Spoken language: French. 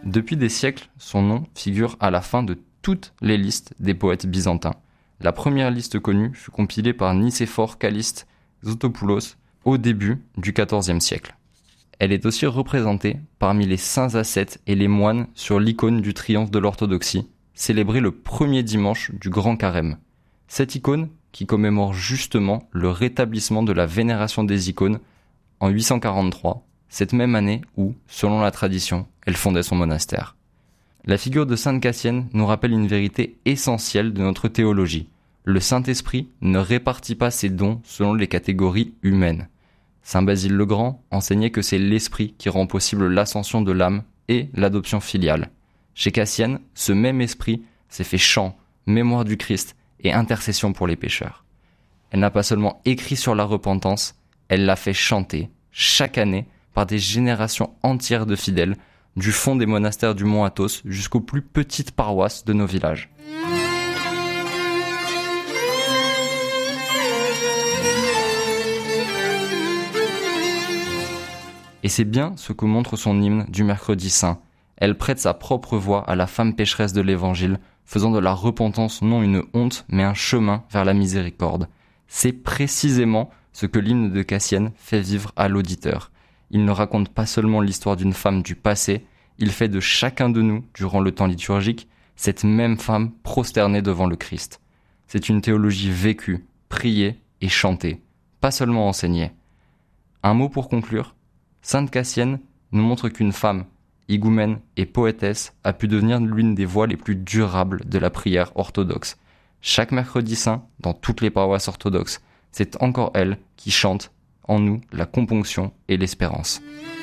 Depuis des siècles, son nom figure à la fin de toutes les listes des poètes byzantins. La première liste connue fut compilée par Nicéphore Calliste Xotopoulos au début du XIVe siècle. Elle est aussi représentée parmi les saints ascètes et les moines sur l'icône du triomphe de l'orthodoxie, célébrée le premier dimanche du Grand Carême. Cette icône, qui commémore justement le rétablissement de la vénération des icônes en 843, cette même année où, selon la tradition, elle fondait son monastère. La figure de Sainte Cassienne nous rappelle une vérité essentielle de notre théologie. Le Saint-Esprit ne répartit pas ses dons selon les catégories humaines. Saint Basile le Grand enseignait que c'est l'Esprit qui rend possible l'ascension de l'âme et l'adoption filiale. Chez Cassienne, ce même Esprit s'est fait chant, mémoire du Christ et intercession pour les pécheurs. Elle n'a pas seulement écrit sur la repentance, elle l'a fait chanter, chaque année, par des générations entières de fidèles, du fond des monastères du Mont Athos jusqu'aux plus petites paroisses de nos villages. Et c'est bien ce que montre son hymne du mercredi saint. Elle prête sa propre voix à la femme pécheresse de l'évangile, faisant de la repentance non une honte, mais un chemin vers la miséricorde. C'est précisément ce que l'hymne de Cassienne fait vivre à l'auditeur. Il ne raconte pas seulement l'histoire d'une femme du passé, il fait de chacun de nous, durant le temps liturgique, cette même femme prosternée devant le Christ. C'est une théologie vécue, priée et chantée, pas seulement enseignée. Un mot pour conclure, Sainte Cassienne nous montre qu'une femme, higoumène et poétesse, a pu devenir l'une des voies les plus durables de la prière orthodoxe. Chaque mercredi saint, dans toutes les paroisses orthodoxes, c'est encore elle qui chante en nous la componction et l'espérance.